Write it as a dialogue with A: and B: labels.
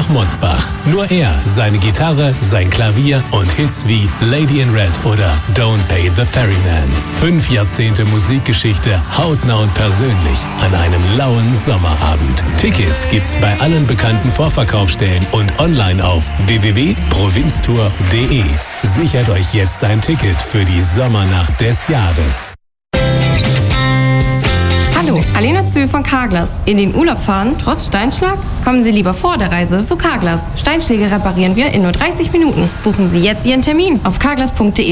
A: nach Mosbach. Nur er, seine Gitarre, sein Klavier und Hits wie Lady in Red oder Don't Pay the Ferryman. 5 Jahrzehnte Musikgeschichte, hautnah und persönlich an einem lauen Sommerabend. Tickets gibt's bei allen bekannten Vorverkaufsstellen und online auf www.provinztour.de. Sichert euch jetzt ein Ticket für die Sommernacht des Jahres.
B: Hallo, Alena Zöhl von Carglass. In den Urlaub fahren, trotz Steinschlag? Kommen Sie lieber vor der Reise zu Carglass. Steinschläge reparieren wir in nur 30 Minuten. Buchen Sie jetzt Ihren Termin auf carglass.de.